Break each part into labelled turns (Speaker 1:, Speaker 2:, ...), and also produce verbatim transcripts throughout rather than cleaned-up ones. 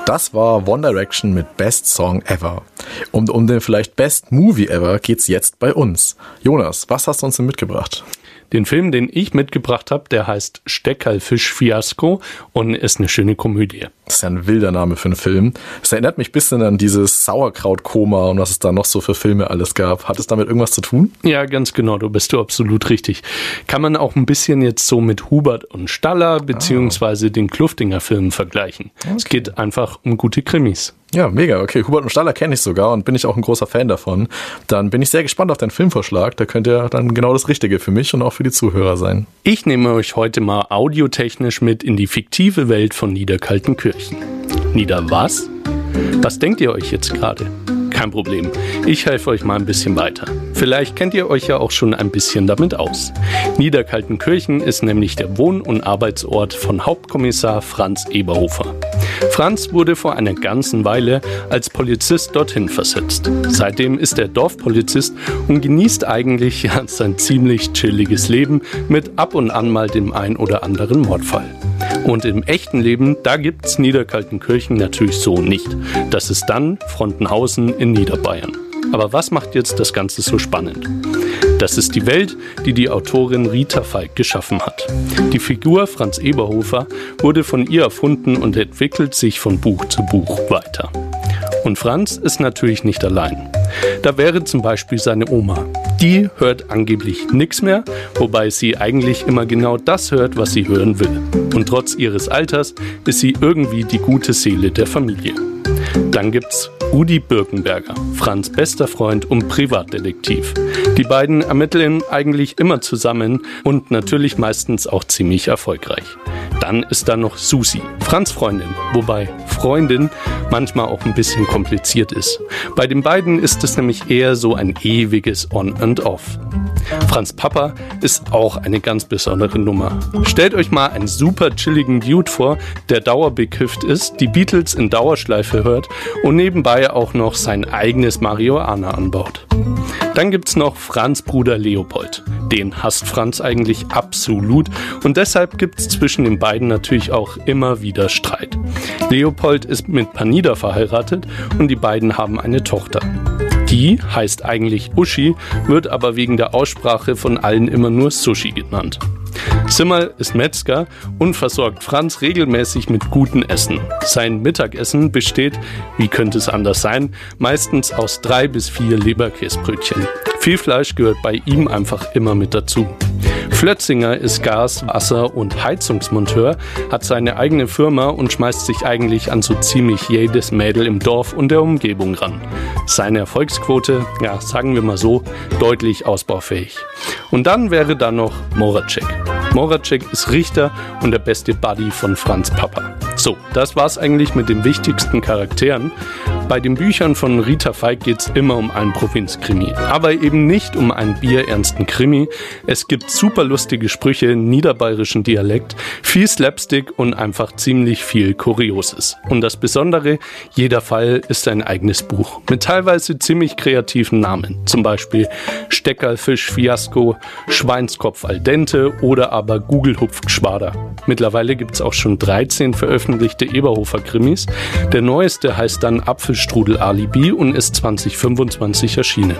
Speaker 1: Das war One Direction mit Best Song Ever. Um, um den vielleicht Best Movie Ever geht's jetzt bei uns. Jonas, was hast du uns denn mitgebracht?
Speaker 2: Den Film, den ich mitgebracht habe, der heißt Steckerlfisch-Fiasko und ist eine schöne Komödie.
Speaker 1: Das ist ja ein wilder Name für einen Film. Es erinnert mich ein bisschen an dieses Sauerkrautkoma und was es da noch so für Filme alles gab. Hat es damit irgendwas zu tun?
Speaker 2: Ja, ganz genau, du bist du absolut richtig. Kann man auch ein bisschen jetzt so mit Hubert und Staller beziehungsweise ah. den Kluftinger-Filmen vergleichen. Okay. Es geht einfach um gute Krimis.
Speaker 1: Ja, mega. Okay, Hubert und Staller kenne ich sogar und bin ich auch ein großer Fan davon. Dann bin ich sehr gespannt auf deinen Filmvorschlag. Da könnte ja dann genau das Richtige für mich und auch für die Zuhörer sein.
Speaker 2: Ich nehme euch heute mal audiotechnisch mit in die fiktive Welt von Niederkaltenkirchen. Nieder was? Was denkt ihr euch jetzt gerade? Kein Problem, ich helfe euch mal ein bisschen weiter. Vielleicht kennt ihr euch ja auch schon ein bisschen damit aus. Niederkaltenkirchen ist nämlich der Wohn- und Arbeitsort von Hauptkommissar Franz Eberhofer. Franz wurde vor einer ganzen Weile als Polizist dorthin versetzt. Seitdem ist er Dorfpolizist und genießt eigentlich ja, sein ziemlich chilliges Leben mit ab und an mal dem ein oder anderen Mordfall. Und im echten Leben, da gibt's Niederkaltenkirchen natürlich so nicht. Das ist dann Frontenhausen in Niederbayern. Aber was macht jetzt das Ganze so spannend? Das ist die Welt, die die Autorin Rita Falk geschaffen hat. Die Figur Franz Eberhofer wurde von ihr erfunden und entwickelt sich von Buch zu Buch weiter. Und Franz ist natürlich nicht allein. Da wäre zum Beispiel seine Oma. Die hört angeblich nichts mehr, wobei sie eigentlich immer genau das hört, was sie hören will. Und trotz ihres Alters ist sie irgendwie die gute Seele der Familie. Dann gibt's Rudi Birkenberger, Franz' bester Freund und Privatdetektiv. Die beiden ermitteln eigentlich immer zusammen und natürlich meistens auch ziemlich erfolgreich. Dann ist da noch Susi, Franz' Freundin, wobei Freundin manchmal auch ein bisschen kompliziert ist. Bei den beiden ist es nämlich eher so ein ewiges On and Off. Franz' Papa ist auch eine ganz besondere Nummer. Stellt euch mal einen super chilligen Dude vor, der dauerbekifft ist, die Beatles in Dauerschleife hört und nebenbei auch noch sein eigenes Marihuana anbaut. Dann gibt's noch Franz' Bruder Leopold. Den hasst Franz eigentlich absolut und deshalb gibt's zwischen den beiden natürlich auch immer wieder Streit. Leopold ist mit Panida verheiratet und die beiden haben eine Tochter. Die heißt eigentlich Uschi, wird aber wegen der Aussprache von allen immer nur Sushi genannt. Zimmerl ist Metzger und versorgt Franz regelmäßig mit gutem Essen. Sein Mittagessen besteht, wie könnte es anders sein, meistens aus drei bis vier Leberkäsbrötchen. Viel Fleisch gehört bei ihm einfach immer mit dazu. Flötzinger ist Gas-, Wasser- und Heizungsmonteur, hat seine eigene Firma und schmeißt sich eigentlich an so ziemlich jedes Mädel im Dorf und der Umgebung ran. Seine Erfolgsquote, ja, sagen wir mal so, deutlich ausbaufähig. Und dann wäre da noch Moracek. Moracek ist Richter und der beste Buddy von Franz' Papa. So, das war's eigentlich mit den wichtigsten Charakteren. Bei den Büchern von Rita Falk geht's immer um einen Provinzkrimi, aber eben nicht um einen bierernsten Krimi. Es gibt super lustige Sprüche in niederbayerischen Dialekt, viel Slapstick und einfach ziemlich viel Kurioses. Und das Besondere, jeder Fall ist ein eigenes Buch mit teilweise ziemlich kreativen Namen, zum Beispiel Steckerlfisch-Fiasko, Schweinskopf al dente oder aber Gugelhupf-Gschwader. Mittlerweile gibt's auch schon dreizehn veröffentlichte Eberhofer-Krimis. Der neueste heißt dann Apfelstrudel-Alibi und ist zwanzig fünfundzwanzig erschienen.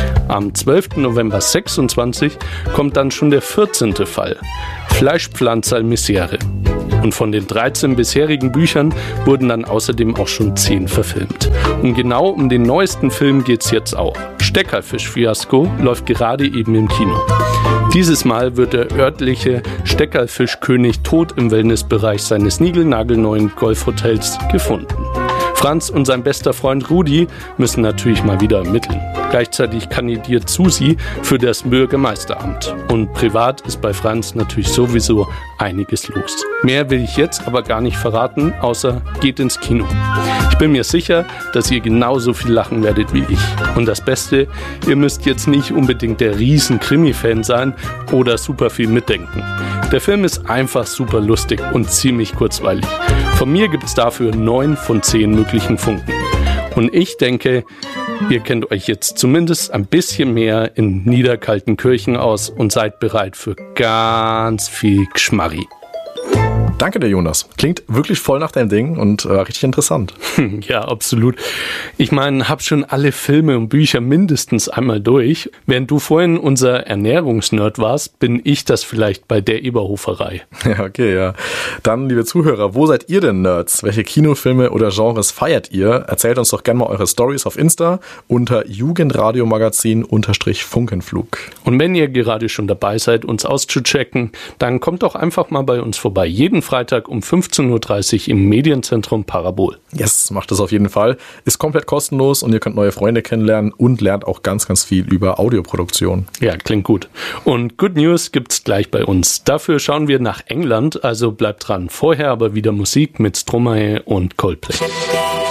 Speaker 2: Am zwölften November sechsundzwanzig kommt dann schon der vierzehnte Fall, Fleischpflanzer al Misere. Und von den dreizehn bisherigen Büchern wurden dann außerdem auch schon zehn verfilmt. Und genau um den neuesten Film geht's jetzt auch. Steckerlfisch-Fiasko läuft gerade eben im Kino. Dieses Mal wird der örtliche Steckerlfischkönig tot im Wellnessbereich seines niegelnagelneuen Golfhotels gefunden. Franz und sein bester Freund Rudi müssen natürlich mal wieder ermitteln. Gleichzeitig kandidiert Susi für das Bürgermeisteramt. Und privat ist bei Franz natürlich sowieso einiges los. Mehr will ich jetzt aber gar nicht verraten, außer geht ins Kino. Ich bin mir sicher, dass ihr genauso viel lachen werdet wie ich. Und das Beste, ihr müsst jetzt nicht unbedingt der riesen Krimi-Fan sein oder super viel mitdenken. Der Film ist einfach super lustig und ziemlich kurzweilig. Von mir gibt es dafür neun von zehn möglichen Funken. Und ich denke, ihr kennt euch jetzt zumindest ein bisschen mehr in Niederkaltenkirchen aus und seid bereit für ganz viel Geschmarri.
Speaker 1: Danke dir, Jonas. Klingt wirklich voll nach deinem Ding und äh, richtig interessant.
Speaker 2: Ja, absolut. Ich meine, hab schon alle Filme und Bücher mindestens einmal durch. Während du vorhin unser Ernährungsnerd warst, bin ich das vielleicht bei der Eberhoferei.
Speaker 1: Ja, okay, ja. Dann, liebe Zuhörer, wo seid ihr denn Nerds? Welche Kinofilme oder Genres feiert ihr? Erzählt uns doch gerne mal eure Stories auf Insta unter Jugendradiomagazin unterstrich Funkenflug.
Speaker 2: Und wenn ihr gerade schon dabei seid, uns auszuchecken, dann kommt doch einfach mal bei uns vorbei. Jeden Freitag um fünfzehn Uhr dreißig im Medienzentrum Parabol.
Speaker 1: Yes, macht das auf jeden Fall. Ist komplett kostenlos und ihr könnt neue Freunde kennenlernen und lernt auch ganz, ganz viel über Audioproduktion.
Speaker 2: Ja, klingt gut. Und Good News gibt's gleich bei uns. Dafür schauen wir nach England, also bleibt dran. Vorher aber wieder Musik mit Stromae und Coldplay.